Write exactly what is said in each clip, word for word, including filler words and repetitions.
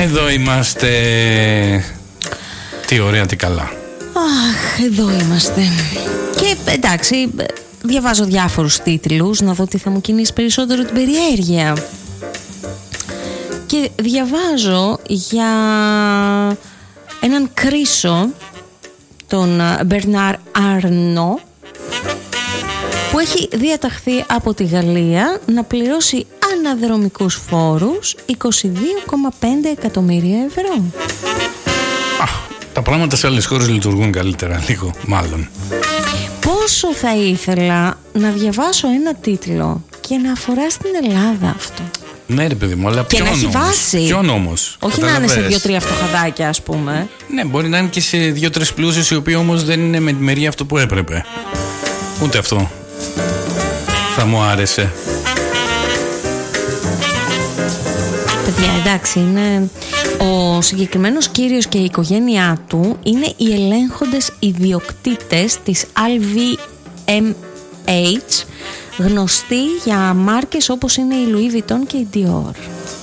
Εδώ είμαστε. Τι ωραία, τι καλά. Αχ, εδώ είμαστε. Και εντάξει, διαβάζω διάφορους τίτλους να δω τι θα μου κινήσει περισσότερο την περιέργεια. Και διαβάζω για έναν Κρίσο, τον Μπερνάρ Αρνό, που έχει διαταχθεί από τη Γαλλία να πληρώσει αναδρομικούς φόρους είκοσι δύο κόμμα πέντε εκατομμύρια ευρώ. Α, τα πράγματα σε άλλες χώρες λειτουργούν καλύτερα, λίγο μάλλον. Πόσο θα ήθελα να διαβάσω ένα τίτλο και να αφορά στην Ελλάδα αυτό. Ναι ρε παιδί μου, αλλά και ποιον να έχει όμως, βάση. Ποιον όμως. Όχι να είναι σε δύο-τρία φτωχαδάκια, ας πούμε. Ναι, μπορεί να είναι και σε δύο-τρεις πλούσιους, οι οποίοι όμως δεν είναι με τη μεριά αυτό που έπρεπε. Ούτε αυτό θα μου άρεσε. Παιδιά, εντάξει, είναι... Ο συγκεκριμένος κύριος και η οικογένειά του είναι οι ελέγχοντες ιδιοκτήτες της ελ βι εμ έιτς, γνωστοί για μάρκες όπως είναι η Louis Vuitton και η Dior.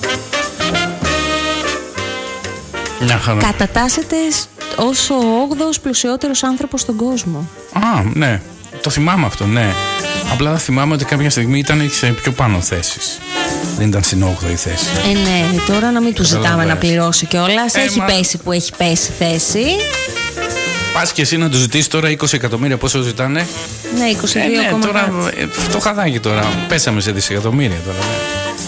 Κατατάσσεται ως ο όγδοος πλουσιότερος άνθρωπος στον κόσμο. Α, ναι, το θυμάμαι αυτό, ναι. Απλά θυμάμαι ότι κάποια στιγμή ήταν σε πιο πάνω θέσεις. Δεν ήταν στην όγδοη θέση. Ε, ναι, τώρα να μην του ζητάμε να πληρώσει κιόλας. Ε, έχει μα... πέσει που έχει πέσει θέση. Πας και εσύ να του ζητήσει τώρα είκοσι εκατομμύρια, πόσο ζητάνε. Ναι, είκοσι δύο. Ε, ναι, τώρα φτωχαδάκι τώρα. Πέσαμε σε δισεκατομμύρια τώρα. Ναι.